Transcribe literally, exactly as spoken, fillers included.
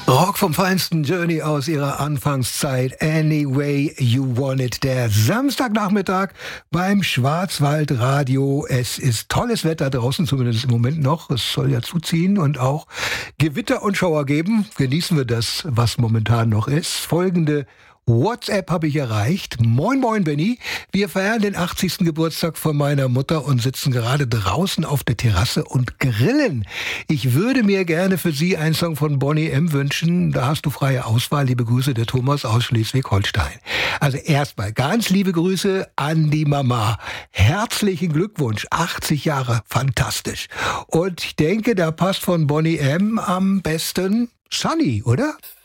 Rock vom Feinsten, Journey aus ihrer Anfangszeit, Any Way You Want It. Der Samstagnachmittag beim Schwarzwaldradio. Es ist tolles Wetter draußen, zumindest im Moment noch. Es soll ja zuziehen und auch Gewitter und Schauer geben. Genießen wir das, was momentan noch ist. Folgende WhatsApp habe ich erreicht. Moin, moin, Benny. Wir feiern den achtzigsten Geburtstag von meiner Mutter und sitzen gerade draußen auf der Terrasse und grillen. Ich würde mir gerne für Sie einen Song von Boney M. wünschen. Da hast du freie Auswahl. Liebe Grüße, der Thomas aus Schleswig-Holstein. Also erstmal ganz liebe Grüße an die Mama. Herzlichen Glückwunsch. achtzig Jahre. Fantastisch. Und ich denke, da passt von Boney M. am besten Sunny, oder?